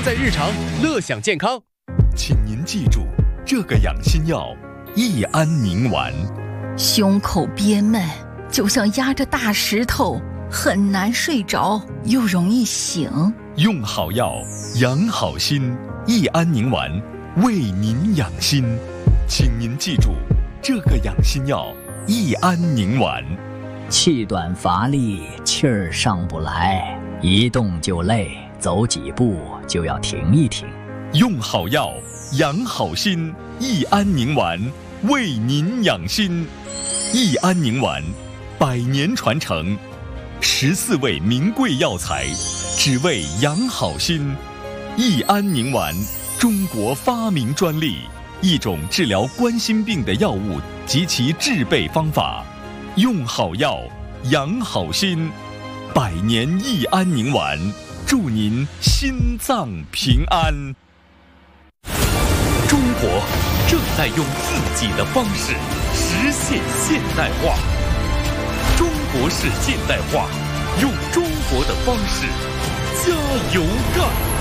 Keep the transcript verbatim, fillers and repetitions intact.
在日常，乐享健康。 请您记住，这个养心药益安宁丸。 胸口憋闷，就像压着大石头，很难睡着，又容易醒。 用好药，养好心，益安宁丸为您养心。请您记住，这个养心药益安宁丸。 气短乏力，气儿上不来，一动就累，走几步就要停一停。 用好药，养好心，益安宁丸为您养心。益安宁丸，百年传承，十四味名贵药材，只为养好心。益安宁丸，中国发明专利，一种治疗冠心病的药物及其制备方法。用好药，养好心，百年益安宁丸，祝您心脏平安。中国正在用自己的方式实现现代化，中国式现代化，用中国的方式加油干！